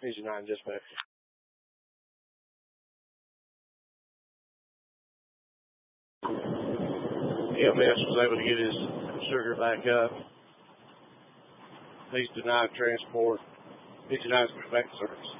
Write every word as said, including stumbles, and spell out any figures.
Region nine dispatch. E M S was able to get his sugar back up. He's denied transport. Region nine is back to service.